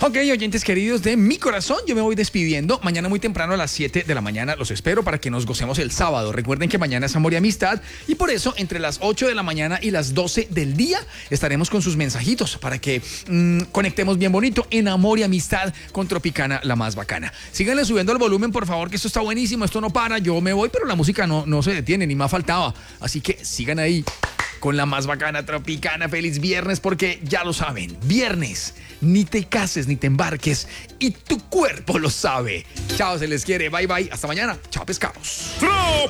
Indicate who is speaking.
Speaker 1: Ok, oyentes queridos de mi corazón, yo me voy despidiendo. Mañana muy temprano a las 7 de la mañana los espero para que nos gocemos el sábado. Recuerden que mañana es amor y amistad y por eso entre las 8 de la mañana y las 12 del día estaremos con sus mensajitos para que conectemos bien bonito en amor y amistad con Tropicana, la más bacana. Síganle subiendo el volumen, por favor, que esto está buenísimo, esto no para. Yo me voy, pero la música no se detiene, ni más faltaba. Así que sigan ahí con la más bacana Tropicana. Feliz viernes, porque ya lo saben, viernes, ni te cases ni te embarques y tu cuerpo lo sabe. Chao, se les quiere, bye bye, hasta mañana. Chao, pescados.